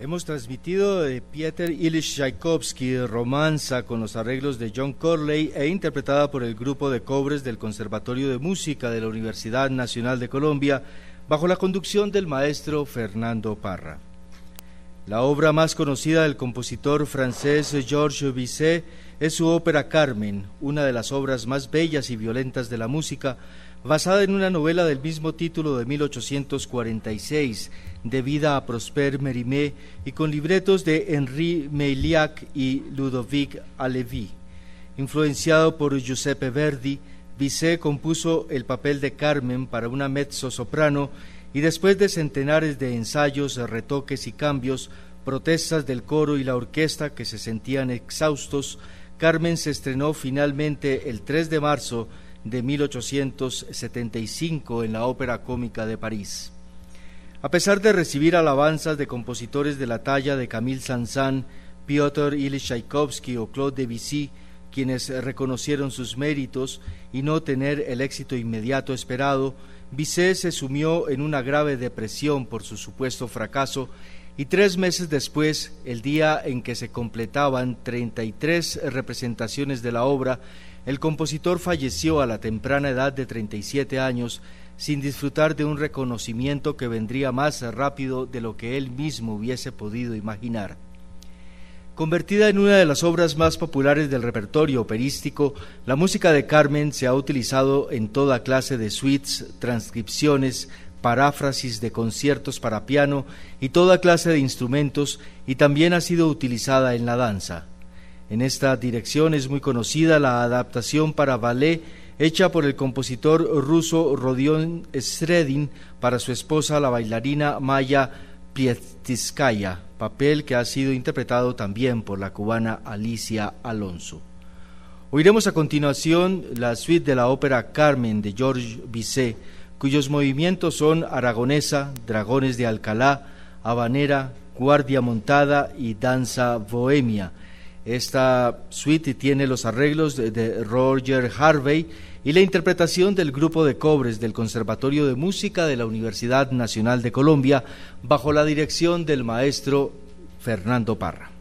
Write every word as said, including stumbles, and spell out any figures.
Hemos transmitido de Peter Ilyich Tchaikovsky, Romanza, con los arreglos de John Corley e interpretada por el grupo de cobres del Conservatorio de Música de la Universidad Nacional de Colombia, bajo la conducción del maestro Fernando Parra. La obra más conocida del compositor francés Georges Bizet es su ópera Carmen, una de las obras más bellas y violentas de la música, basada en una novela del mismo título de mil ochocientos cuarenta y seis, debida a Prosper Mérimée y con libretos de Henri Meilhac y Ludovic Halévy. Influenciado por Giuseppe Verdi, Bizet compuso el papel de Carmen para una mezzosoprano y después de centenares de ensayos, retoques y cambios, protestas del coro y la orquesta que se sentían exhaustos, Carmen se estrenó finalmente el tres de marzo de mil ochocientos setenta y cinco en la Ópera Cómica de París. A pesar de recibir alabanzas de compositores de la talla de Camille Saint-Saëns, Piotr Ilyich Tchaikovsky o Claude Debussy, quienes reconocieron sus méritos, y no tener el éxito inmediato esperado, Bizet se sumió en una grave depresión por su supuesto fracaso, y tres meses después, el día en que se completaban treinta y tres representaciones de la obra, el compositor falleció a la temprana edad de treinta y siete años, sin disfrutar de un reconocimiento que vendría más rápido de lo que él mismo hubiese podido imaginar. Convertida en una de las obras más populares del repertorio operístico, la música de Carmen se ha utilizado en toda clase de suites, transcripciones, paráfrasis de conciertos para piano y toda clase de instrumentos, y también ha sido utilizada en la danza. En esta dirección es muy conocida la adaptación para ballet hecha por el compositor ruso Rodion Sredin para su esposa, la bailarina Maya Plietskaya, papel que ha sido interpretado también por la cubana Alicia Alonso. Oiremos a continuación la suite de la ópera Carmen de Georges Bizet, cuyos movimientos son aragonesa, dragones de Alcalá, habanera, guardia montada y danza bohemia. Esta suite tiene los arreglos de, de Roger Harvey y la interpretación del grupo de cobres del Conservatorio de Música de la Universidad Nacional de Colombia bajo la dirección del maestro Fernando Parra.